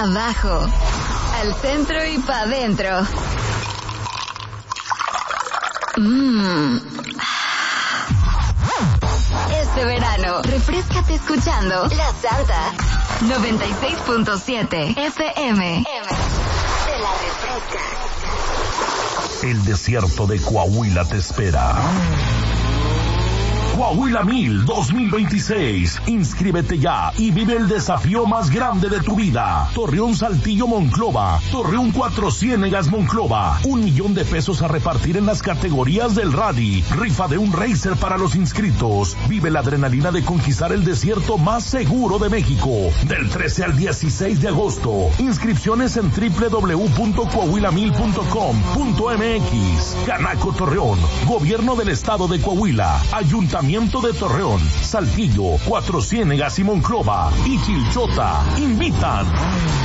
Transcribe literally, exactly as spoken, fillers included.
abajo, al centro y pa' adentro. Mmm. Este verano, refréscate escuchando La Salsa noventa y seis punto siete F M. Te la refresca. El desierto de Coahuila te espera. Coahuila Mil dos mil veintiséis. Inscríbete ya y vive el desafío más grande de tu vida. Torreón Saltillo Monclova. Torreón Cuatro Ciénegas Monclova. Un millón de pesos a repartir en las categorías del rally. Rifa de un racer para los inscritos. Vive la adrenalina de conquistar el desierto más seguro de México. Del trece al dieciséis de agosto. Inscripciones en doble u doble u doble u punto coahuila mil punto com punto m x. Canaco Torreón. Gobierno del Estado de Coahuila. Ayuntamiento de Torreón, Saltillo, Cuatro Ciénegas y Monclova y Chilchota invitan.